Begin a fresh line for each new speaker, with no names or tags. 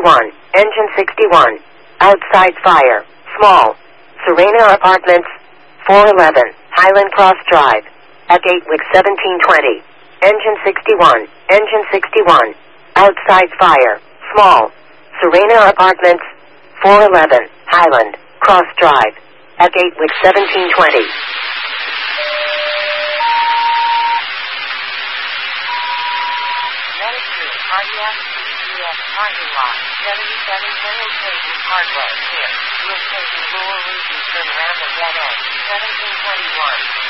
61. Engine 61. Outside fire. Small. Serena Apartments. 411. Highland Cross Drive. At Gatwick 1720. Engine 61. Engine 61. Outside fire. Small. Serena Apartments. 411. Highland Cross Drive. At Gatwick 1720.
Cardiac CCS parking lot, 77 General Station Hardware, here. Location Lower Regency Ramp and Dead End, 1721.